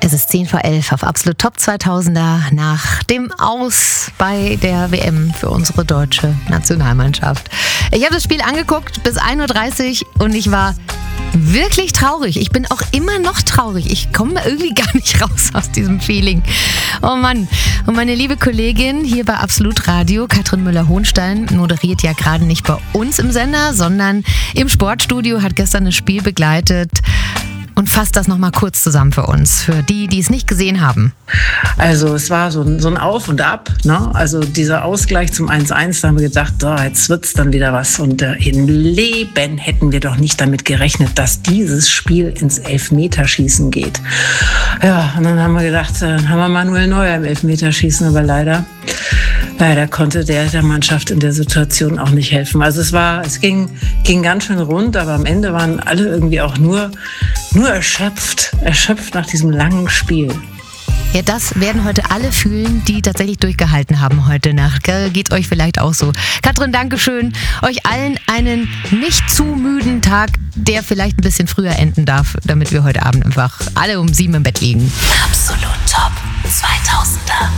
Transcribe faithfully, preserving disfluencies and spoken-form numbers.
Es ist zehn vor elf auf Absolut Top zweitausender nach dem Aus bei der W M für unsere deutsche Nationalmannschaft. Ich habe das Spiel angeguckt bis ein Uhr dreißig und ich war wirklich traurig. Ich bin auch immer noch traurig. Ich komme irgendwie gar nicht raus aus diesem Feeling. Oh Mann. Und meine liebe Kollegin hier bei Absolut Radio, Katrin Müller-Hohenstein, moderiert ja gerade nicht bei uns im Sender, sondern im Sportstudio, hat gestern das Spiel begleitet und fasst das nochmal kurz zusammen für uns, für die, die es nicht gesehen haben. Also es war so ein, so ein Auf und Ab, ne? Also dieser Ausgleich zum eins eins, da haben wir gedacht, so, jetzt wird's dann wieder was. Und äh, im Leben hätten wir doch nicht damit gerechnet, dass dieses Spiel ins Elfmeterschießen geht. Ja, und dann haben wir gedacht, äh, haben wir Manuel Neuer im Elfmeterschießen, aber leider, leider konnte der der Mannschaft in der Situation auch nicht helfen. Also es war, es ging, ging ganz schön rund, aber am Ende waren alle irgendwie auch nur, nur erschöpft, erschöpft nach diesem langen Spiel. Ja, das werden heute alle fühlen, die tatsächlich durchgehalten haben heute Nacht. Geht euch vielleicht auch so. Katrin, Dankeschön. Euch allen einen nicht zu müden Tag, der vielleicht ein bisschen früher enden darf, damit wir heute Abend einfach alle um sieben im Bett liegen. Absolut Top zweitausender.